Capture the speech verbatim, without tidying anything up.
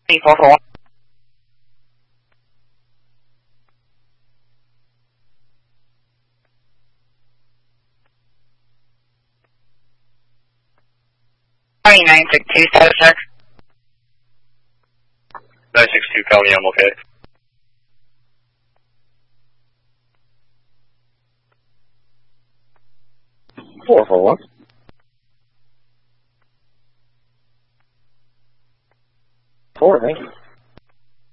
four four. Sorry, nine six two, seven, sir. nine six two, County, I'm okay. four four one. Four, thank you.